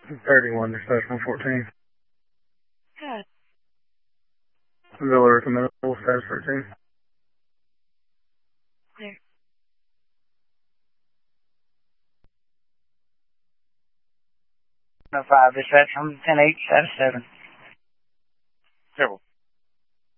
31, dispatch 114. Good. Villa recommended, status 13. Clear. No 5, dispatch, I'm 10-8, status 7. Careful.